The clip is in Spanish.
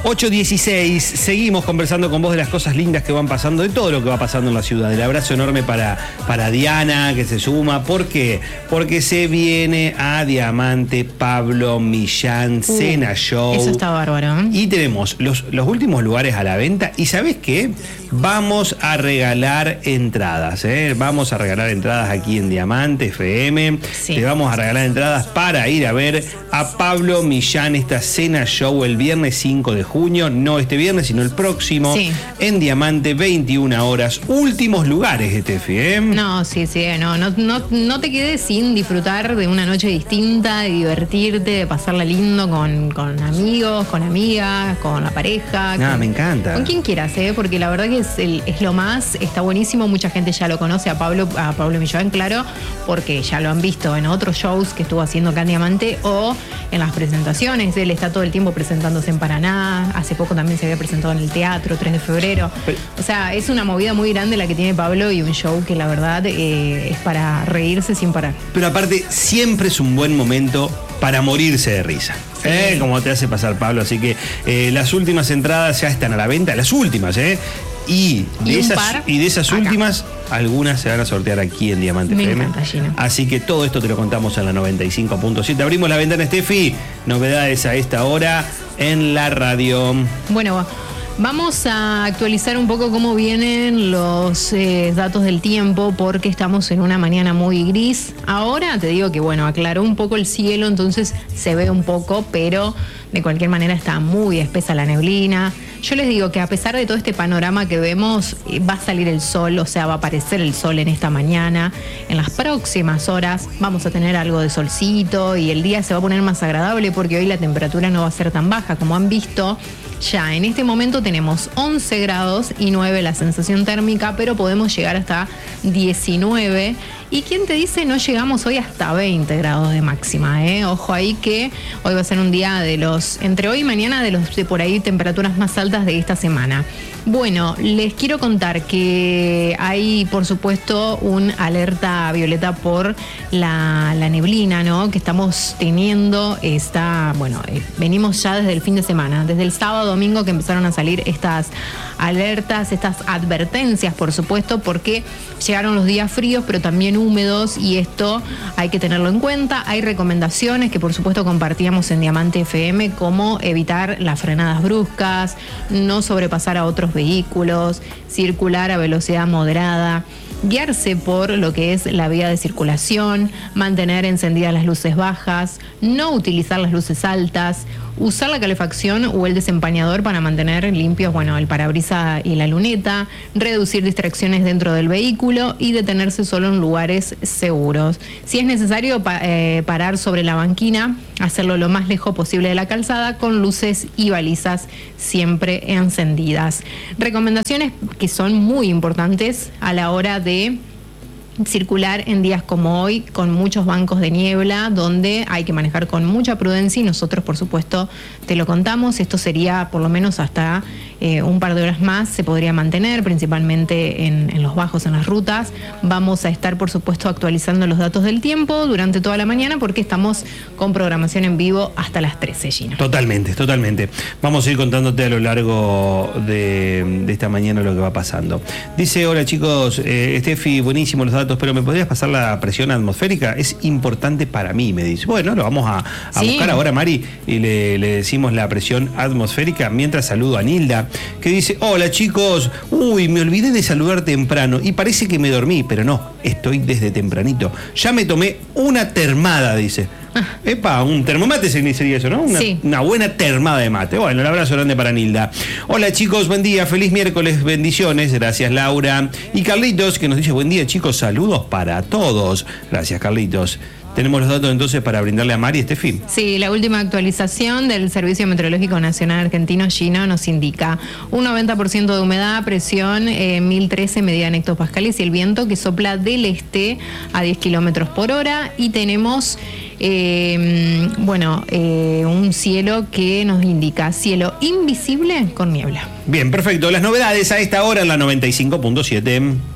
8:16, seguimos conversando con vos de las cosas lindas que van pasando, de todo lo que va pasando en la ciudad. El abrazo enorme para Diana, que se suma. ¿Por qué? Porque se viene a Diamante Pablo Millán Cena Show. Eso está bárbaro, ¿eh? Y tenemos los últimos lugares a la venta. ¿Y sabés qué? Vamos a regalar entradas, ¿eh? Vamos a regalar entradas aquí en Diamante FM. Sí. Te vamos a regalar entradas para ir a ver a Pablo Millán, esta Cena Show, el viernes 5 de junio. No este viernes, sino el próximo. Sí. En Diamante, 21 horas. Últimos lugares, Estefi, ¿eh? No, sí, no te quedes sin disfrutar de una noche distinta, de divertirte, de pasarla lindo con amigos, con amigas, con la pareja. Me encanta. Con quien quieras, porque la verdad que es lo más, está buenísimo. Mucha gente ya lo conoce a Pablo Millán, claro, porque ya lo han visto en otros shows que estuvo haciendo acá en Diamante o en las presentaciones. Él está todo el tiempo presentándose en Paraná. Hace poco también se había presentado en el teatro, 3 de febrero. O sea, es una movida muy grande la que tiene Pablo y un show que la verdad es para reírse sin parar. Pero aparte, siempre es un buen momento para morirse de risa. Sí. Como te hace pasar Pablo. Así que las últimas entradas ya están a la venta, las últimas, Y de esas acá. Últimas, algunas se van a sortear aquí en Diamante Me FM. encanta, Gino. Así que todo esto te lo contamos en la 95.7. Abrimos la ventana, Estefi. Novedades a esta hora en la radio. Bueno, vamos a actualizar un poco cómo vienen los datos del tiempo, porque estamos en una mañana muy gris. Ahora te digo que, aclaró un poco el cielo, entonces se ve un poco, pero de cualquier manera está muy espesa la neblina. Yo les digo que a pesar de todo este panorama que vemos, va a salir el sol, o sea, va a aparecer el sol en esta mañana. En las próximas horas vamos a tener algo de solcito y el día se va a poner más agradable porque hoy la temperatura no va a ser tan baja. Como han visto, ya en este momento tenemos 11 grados y 9 la sensación térmica, pero podemos llegar hasta 19. ¿Y quién te dice no llegamos hoy hasta 20 grados de máxima? Ojo ahí que hoy va a ser un día entre hoy y mañana, de por ahí temperaturas más altas de esta semana. Bueno, les quiero contar que hay, por supuesto, un alerta violeta por la neblina, ¿no? Que estamos teniendo. Venimos ya desde el fin de semana, desde el sábado, domingo, que empezaron a salir estas alertas, estas advertencias, por supuesto, porque llegaron los días fríos, pero también húmedos, y esto hay que tenerlo en cuenta. Hay recomendaciones que, por supuesto, compartíamos en Diamante FM, como evitar las frenadas bruscas, no sobrepasar a otros vehículos, circular a velocidad moderada, guiarse por lo que es la vía de circulación, mantener encendidas las luces bajas, no utilizar las luces altas, usar la calefacción o el desempañador para mantener limpios, el parabrisas y la luneta, reducir distracciones dentro del vehículo y detenerse solo en lugares seguros. Si es necesario parar sobre la banquina, hacerlo lo más lejos posible de la calzada, con luces y balizas siempre encendidas. Recomendaciones que son muy importantes a la hora de circular en días como hoy, con muchos bancos de niebla, donde hay que manejar con mucha prudencia, y nosotros, por supuesto, te lo contamos. Esto sería por lo menos hasta un par de horas más, se podría mantener, principalmente en los bajos, en las rutas. Vamos a estar, por supuesto, actualizando los datos del tiempo durante toda la mañana, porque estamos con programación en vivo hasta las 13, Gino. Totalmente. Vamos a ir contándote a lo largo de esta mañana lo que va pasando. Dice: hola chicos, Estefi, buenísimo los datos, pero ¿me podrías pasar la presión atmosférica? Es importante para mí, me dice. Bueno, lo vamos a buscar ahora, Mari, y le decimos la presión atmosférica. Mientras saludo a Nilda, que dice: hola chicos, me olvidé de saludar temprano y parece que me dormí, pero no, estoy desde tempranito. Ya me tomé una termada, dice. Epa, un termomate sería eso, ¿no? Una buena termada de mate. Bueno, un abrazo grande para Nilda. Hola chicos, buen día, feliz miércoles, bendiciones. Gracias, Laura. Y Carlitos, que nos dice: buen día chicos, saludos para todos. Gracias, Carlitos. Tenemos los datos entonces para brindarle a Mari, Estefi. Sí, la última actualización del Servicio Meteorológico Nacional Argentino, Gino, nos indica un 90% de humedad, presión 1013 medida en hectopascales, y el viento que sopla del este a 10 kilómetros por hora. Y tenemos un cielo que nos indica cielo invisible con niebla. Bien, perfecto. Las novedades a esta hora en la 95.7.